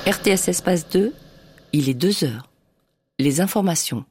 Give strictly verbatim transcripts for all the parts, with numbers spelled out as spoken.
R T S Espace deux, il est deux heures. Les informations.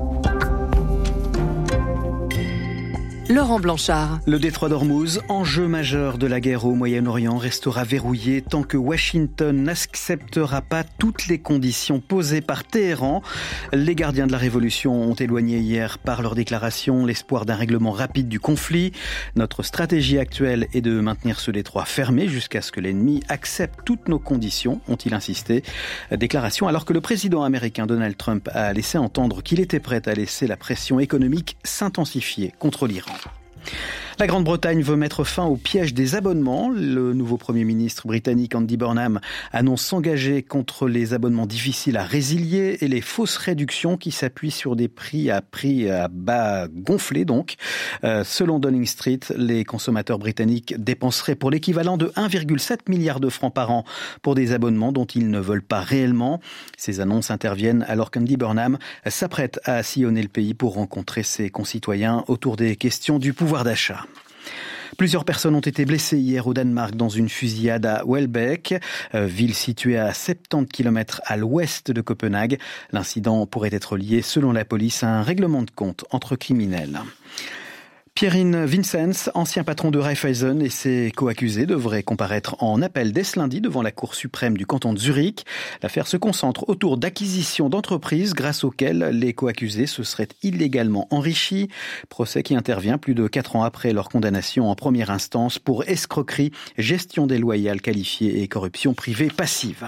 Laurent Blanchard. Le détroit d'Ormuz, enjeu majeur de la guerre au Moyen-Orient, restera verrouillé tant que Washington n'acceptera pas toutes les conditions posées par Téhéran. Les gardiens de la révolution ont éloigné hier par leur déclaration l'espoir d'un règlement rapide du conflit. Notre stratégie actuelle est de maintenir ce détroit fermé jusqu'à ce que l'ennemi accepte toutes nos conditions, ont-ils insisté. Déclaration alors que le président américain Donald Trump a laissé entendre qu'il était prêt à laisser la pression économique s'intensifier contre l'Iran. La Grande-Bretagne veut mettre fin au piège des abonnements. Le nouveau Premier ministre britannique Andy Burnham annonce s'engager contre les abonnements difficiles à résilier et les fausses réductions qui s'appuient sur des prix à prix à bas gonflés. Donc, euh, selon Downing Street, les consommateurs britanniques dépenseraient pour l'équivalent de un virgule sept milliard de francs par an pour des abonnements dont ils ne veulent pas réellement. Ces annonces interviennent alors qu'Andy Burnham s'apprête à sillonner le pays pour rencontrer ses concitoyens autour des questions du pouvoir d'achat. Plusieurs personnes ont été blessées hier au Danemark dans une fusillade à Welbeck, ville située à soixante-dix kilomètres à l'ouest de Copenhague. L'incident pourrait être lié, selon la police, à un règlement de compte entre criminels. Pierin Vincents, ancien patron de Raiffeisen et ses co-accusés devraient comparaître en appel dès ce lundi devant la Cour suprême du canton de Zurich. L'affaire se concentre autour d'acquisitions d'entreprises grâce auxquelles les co-accusés se seraient illégalement enrichis. Procès qui intervient plus de quatre ans après leur condamnation en première instance pour escroquerie, gestion déloyale qualifiée et corruption privée passive.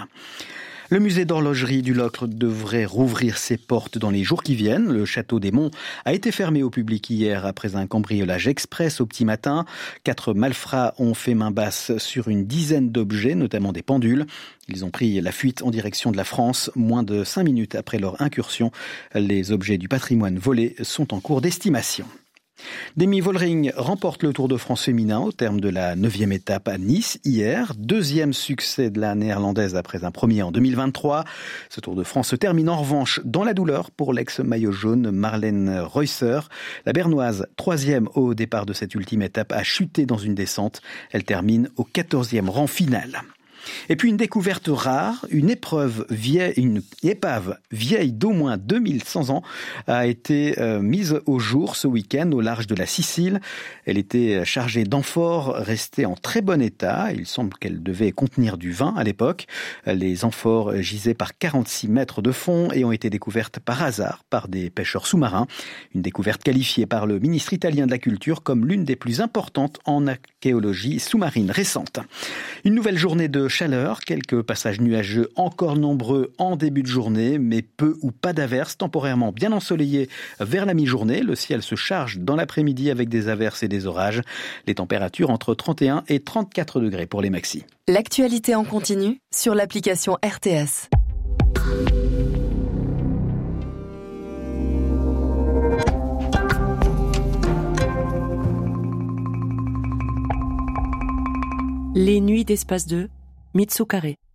Le musée d'horlogerie du Locle devrait rouvrir ses portes dans les jours qui viennent. Le château des Monts a été fermé au public hier après un cambriolage express au petit matin. Quatre malfrats ont fait main basse sur une dizaine d'objets, notamment des pendules. Ils ont pris la fuite en direction de la France. Moins de cinq minutes après leur incursion, les objets du patrimoine volés sont en cours d'estimation. Demi Vollering remporte le Tour de France féminin au terme de la neuvième étape à Nice hier. Deuxième succès de la néerlandaise après un premier en deux mille vingt-trois. Ce Tour de France se termine en revanche dans la douleur pour l'ex-maillot jaune Marlène Reusser. La Bernoise, troisième au départ de cette ultime étape, a chuté dans une descente. Elle termine au quatorzième rang final. Et puis une découverte rare, une épreuve vieille, une épave vieille d'au moins deux mille cent ans a été euh, mise au jour ce week-end au large de la Sicile. Elle était chargée d'amphores restées en très bon état. Il semble qu'elle devait contenir du vin à l'époque. Les amphores gisaient par quarante-six mètres de fond et ont été découvertes par hasard par des pêcheurs sous-marins. Une découverte qualifiée par le ministre italien de la Culture comme l'une des plus importantes en archéologie sous-marine récente. Une nouvelle journée de chaleur, quelques passages nuageux encore nombreux en début de journée, mais peu ou pas d'averses, temporairement bien ensoleillés vers la mi-journée. Le ciel se charge dans l'après-midi avec des averses et des orages. Les températures entre trente et un et trente-quatre degrés pour les maxis. L'actualité en continu sur l'application R T S. Les nuits d'Espace deux, Mitsu Carré.